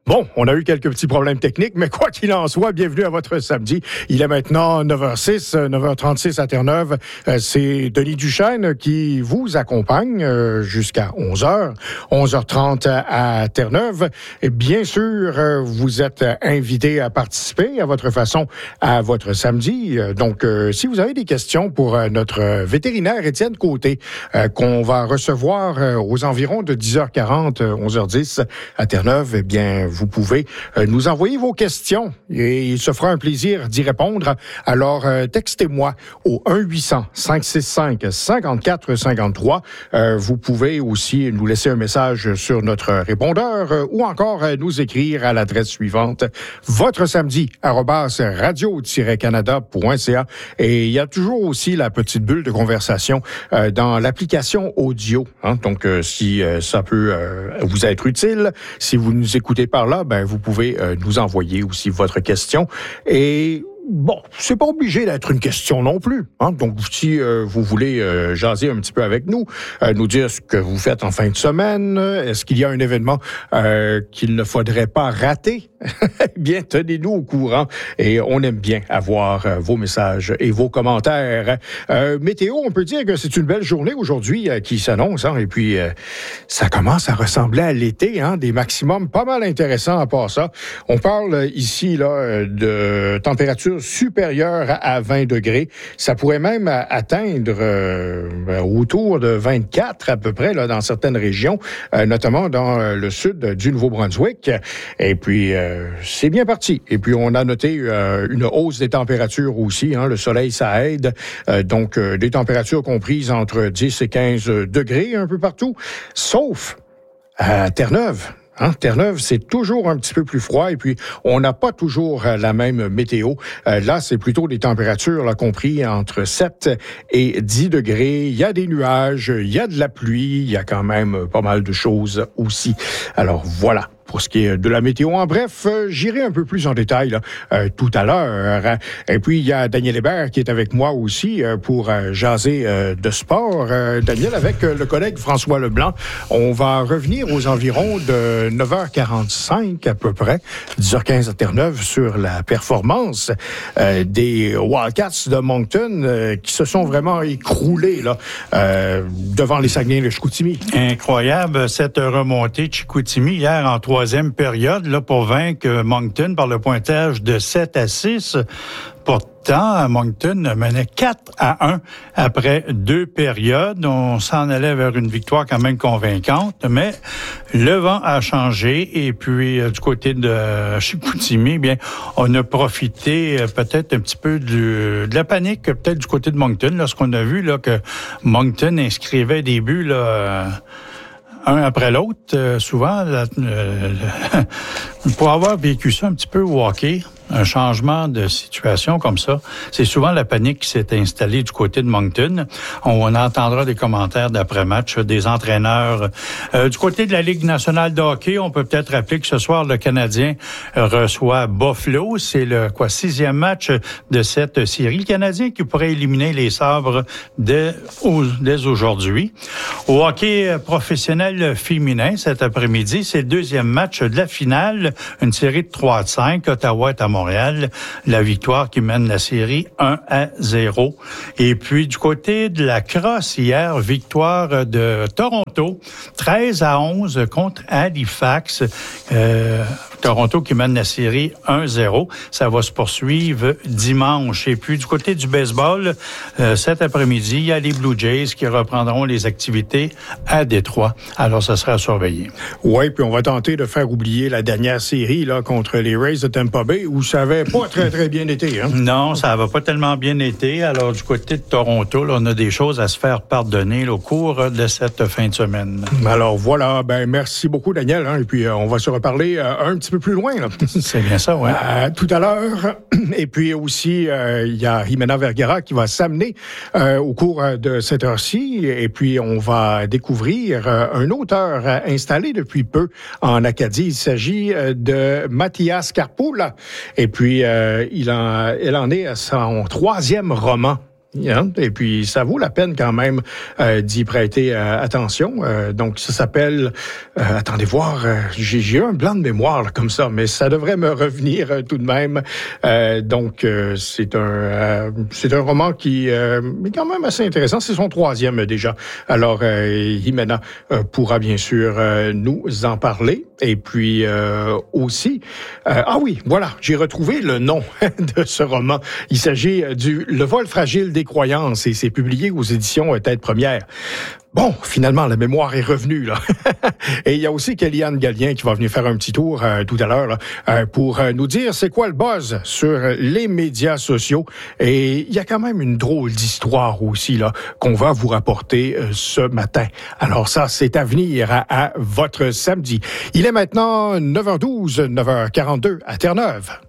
Bon, on a eu quelques petits problèmes techniques, mais quoi qu'il en soit, bienvenue à votre samedi. Il est maintenant 9h06, 9h36 à Terre-Neuve. C'est Denis Duchesne qui vous accompagne jusqu'à 11h, 11h30 à Terre-Neuve. Et bien sûr, vous êtes invité à participer à votre façon à votre samedi. Donc, si vous avez des questions pour notre vétérinaire Étienne Côté, qu'on va recevoir aux environs de 10h40, 11h10 à Terre-Neuve, eh bien, vous pouvez nous envoyer vos questions et il se fera un plaisir d'y répondre. Alors, textez-moi au 1-800-565-5453. Vous pouvez aussi nous laisser un message sur notre répondeur ou encore nous écrire à l'adresse suivante, votresamedi@radio-canada.ca. Et il y a toujours aussi la petite bulle de conversation dans l'application audio. Donc, si ça peut vous être utile, si vous nous écoutez par là, ben vous pouvez nous envoyer aussi votre question. Et bon, c'est pas obligé d'être une question non plus. Donc, si vous voulez jaser un petit peu avec nous, nous dire ce que vous faites en fin de semaine, est-ce qu'il y a un événement qu'il ne faudrait pas rater? Bien, tenez-nous au courant et on aime bien avoir vos messages et vos commentaires. Météo, on peut dire que c'est une belle journée aujourd'hui qui s'annonce, et puis ça commence à ressembler à l'été, des maximums pas mal intéressants à part ça. On parle ici là de température supérieure à 20 degrés. Ça pourrait même atteindre autour de 24 à peu près là, dans certaines régions, notamment dans le sud du Nouveau-Brunswick. Et puis, c'est bien parti. Et puis, on a noté une hausse des températures aussi. Le soleil, ça aide. Donc, des températures comprises entre 10 et 15 degrés un peu partout, sauf à Terre-Neuve. Terre-Neuve, c'est toujours un petit peu plus froid et puis on n'a pas toujours la même météo. Là, c'est plutôt des températures là, comprises entre 7 et 10 degrés. Il y a des nuages, il y a de la pluie, il y a quand même pas mal de choses aussi. Alors voilà. Pour ce qui est de la météo. En bref, j'irai un peu plus en détail là, tout à l'heure. Et puis, il y a Daniel Hébert qui est avec moi aussi pour jaser de sport. Daniel, avec le collègue François Leblanc, on va revenir aux environs de 9h45 à peu près, 10h15 à Terre-Neuve, sur la performance des Wildcats de Moncton qui se sont vraiment écroulés là, devant les Saguenay de Chicoutimi. Incroyable, cette remontée de Chicoutimi hier en troisième période là, pour vaincre Moncton par le pointage de 7-6. Pourtant, Moncton menait 4-1 après 2 périodes. On s'en allait vers une victoire quand même convaincante, mais le vent a changé et puis du côté de Chicoutimi, bien, on a profité peut-être un petit peu de la panique, peut-être du côté de Moncton, lorsqu'on a vu là que Moncton inscrivait des buts là. Un après l'autre, souvent, pour avoir vécu ça un petit peu au hockey, un changement de situation comme ça, c'est souvent la panique qui s'est installée du côté de Moncton. On entendra des commentaires d'après-match des entraîneurs. Du côté de la Ligue nationale de hockey, on peut peut-être rappeler que ce soir, le Canadien reçoit Buffalo. C'est le 6e match de cette série. Le Canadien qui pourrait éliminer les Sabres dès aujourd'hui. Au hockey professionnel féminin, cet après-midi, c'est le 2e match de la finale. Une série de 3-5. Ottawa est à Montréal, la victoire qui mène la série 1-0. Et puis, du côté de la crosse, hier, victoire de Toronto, 13-11 contre Halifax. Toronto qui mène la série 1-0. Ça va se poursuivre dimanche. Et puis, du côté du baseball, cet après-midi, il y a les Blue Jays qui reprendront les activités à Détroit. Alors, ça sera à surveiller. Oui, puis on va tenter de faire oublier la dernière série là contre les Rays de Tampa Bay où ça n'avait pas très, très bien été. Non, ça va pas tellement bien été. Alors, du côté de Toronto, là, on a des choses à se faire pardonner là, au cours de cette fin de semaine. Alors, voilà. Merci beaucoup, Daniel. Et puis, on va se reparler un petit peu plus loin. Là. C'est bien ça, oui. Tout à l'heure. Et puis aussi, il y a Jimena Vergara qui va s'amener au cours de cette heure-ci. Et puis, on va découvrir un auteur installé depuis peu en Acadie. Il s'agit de Mathias Carpoula. Et puis, elle en est à son 3e roman. Et puis, ça vaut la peine quand même d'y prêter attention. Donc, ça s'appelle... attendez voir, j'ai eu un blanc de mémoire là, comme ça, mais ça devrait me revenir tout de même. Donc, c'est un roman qui est quand même assez intéressant. C'est son 3e déjà. Alors, Jimena pourra bien sûr nous en parler. Et puis, aussi... ah oui, voilà, j'ai retrouvé le nom de ce roman. Il s'agit du Le vol fragile des croyances et c'est publié aux éditions Tête Première. Bon, finalement, la mémoire est revenue, là. Et il y a aussi Kellyanne Gallien qui va venir faire un petit tour tout à l'heure là, pour nous dire c'est quoi le buzz sur les médias sociaux. Et il y a quand même une drôle d'histoire aussi là qu'on va vous rapporter ce matin. Alors ça, c'est à venir à votre samedi. Il est maintenant 9h12, 9h42 à Terre-Neuve.